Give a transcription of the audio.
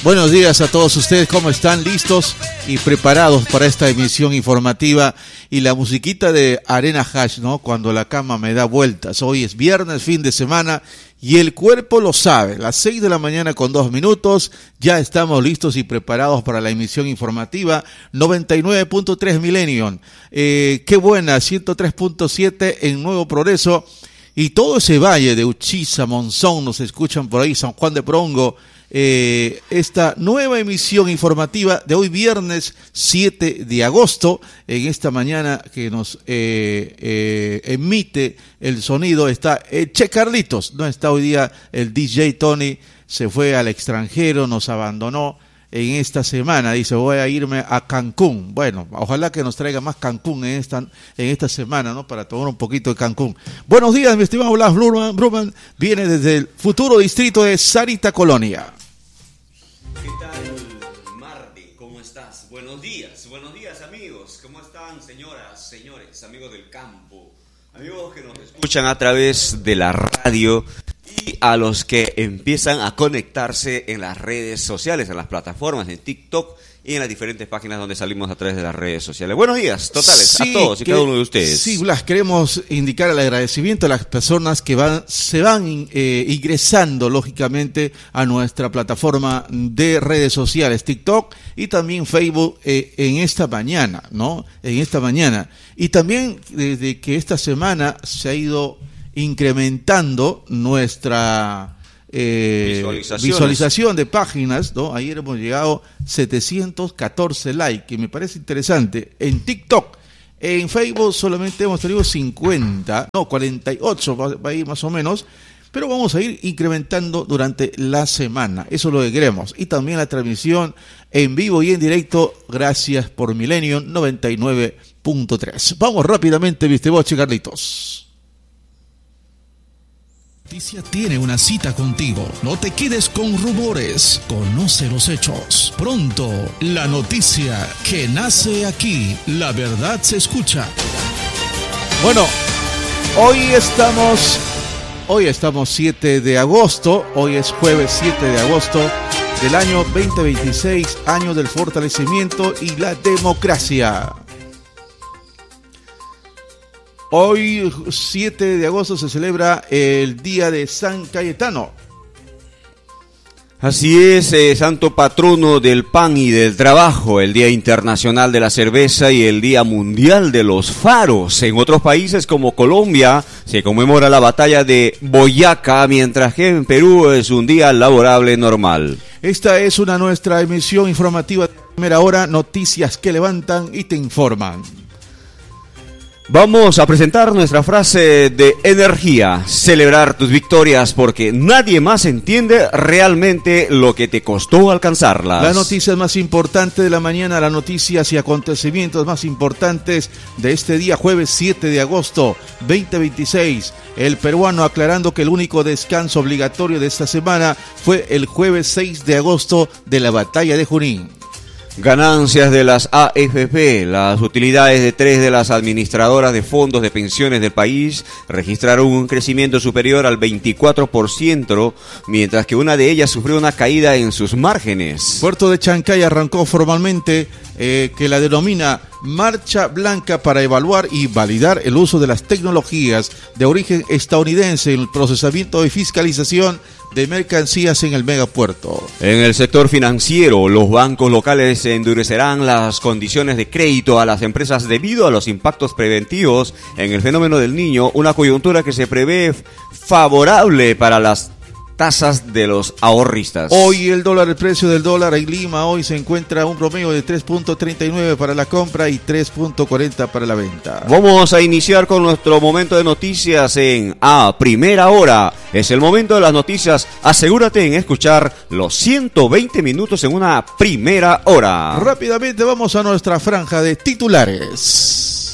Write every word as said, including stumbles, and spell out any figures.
Buenos días a todos ustedes, ¿cómo están? ¿Listos y preparados para esta emisión informativa? Y la musiquita de Arena Hash, ¿no? Cuando la cama me da vueltas. Hoy es viernes, fin de semana, y el cuerpo lo sabe. Las seis de la mañana con dos minutos, ya estamos listos y preparados para la emisión informativa noventa y nueve punto tres Millennium. Eh, qué buena, ciento tres punto siete en Nuevo Progreso. Y todo ese valle de Uchiza, Monzón, nos escuchan por ahí, San Juan de Prongo. Eh, esta nueva emisión informativa de hoy viernes siete de agosto, en esta mañana que nos eh, eh, emite el sonido está eh, Che Carlitos, no está hoy día el D J Tony, se fue al extranjero, nos abandonó en esta semana, dice voy a irme a Cancún. Bueno, ojalá que nos traiga más Cancún en esta, en esta semana, ¿no? Para tomar un poquito de Cancún. Buenos días, mi estimado Blas Bruman, Bruman viene desde el futuro distrito de Sarita Colonia. ¿Qué tal, Martín? ¿Cómo estás? Buenos días, buenos días amigos. ¿Cómo están, señoras, señores, amigos del campo? Amigos que nos escuchan a través de la radio y a los que empiezan a conectarse en las redes sociales, en las plataformas, en TikTok y en las diferentes páginas donde salimos a través de las redes sociales. Buenos días, totales, sí, a todos y que, cada uno de ustedes. Sí, Blas, queremos indicar el agradecimiento a las personas que van, se van eh, ingresando, lógicamente, a nuestra plataforma de redes sociales, TikTok y también Facebook eh, en esta mañana, ¿no? En esta mañana. Y también desde que esta semana se ha ido incrementando nuestra eh, visualización de páginas, ¿no? Ayer hemos llegado a setecientos catorce likes, que me parece interesante. En TikTok, en Facebook solamente hemos tenido cincuenta, no, cuarenta y ocho va, va a ir más o menos, pero vamos a ir incrementando durante la semana, eso es lo que queremos. Y también la transmisión en vivo y en directo, gracias por Millennium noventa y nueve punto tres. Vamos rápidamente, viste vos, Che Carlitos. Noticia tiene una cita contigo. No te quedes con rumores. Conoce los hechos. Pronto, la noticia que nace aquí. La verdad se escucha. Bueno, hoy estamos, hoy estamos siete de agosto. Hoy es jueves siete de agosto del año veinte veintiséis, año del fortalecimiento y la democracia. Hoy, siete de agosto, se celebra el Día de San Cayetano. Así es, eh, santo patrono del pan y del trabajo, el Día Internacional de la Cerveza y el Día Mundial de los Faros. En otros países como Colombia se conmemora la batalla de Boyacá, mientras que en Perú es un día laborable normal. Esta es una nuestra emisión informativa de primera hora, noticias que levantan y te informan. Vamos a presentar nuestra frase de energía, celebrar tus victorias porque nadie más entiende realmente lo que te costó alcanzarlas. Las noticias más importantes de la mañana, las noticias y acontecimientos más importantes de este día, jueves siete de agosto veinte veintiséis. El peruano aclarando que el único descanso obligatorio de esta semana fue el jueves seis de agosto de la batalla de Junín. Ganancias de las A F P. Las utilidades de tres de las administradoras de fondos de pensiones del país registraron un crecimiento superior al veinticuatro por ciento, mientras que una de ellas sufrió una caída en sus márgenes. Puerto de Chancay arrancó formalmente eh, que la denomina Marcha Blanca para evaluar y validar el uso de las tecnologías de origen estadounidense en el procesamiento y fiscalización de mercancías en el megapuerto. En el sector financiero, los bancos locales endurecerán las condiciones de crédito a las empresas debido a los impactos preventivos en el fenómeno del Niño, una coyuntura que se prevé favorable para las tasas de los ahorristas. Hoy el dólar, el precio del dólar en Lima hoy se encuentra un promedio de tres punto treinta y nueve para la compra y tres punto cuarenta para la venta. Vamos a iniciar con nuestro momento de noticias en A Primera Hora. Es el momento de las noticias. Asegúrate en escuchar los ciento veinte minutos en una primera hora. Rápidamente vamos a nuestra franja de titulares.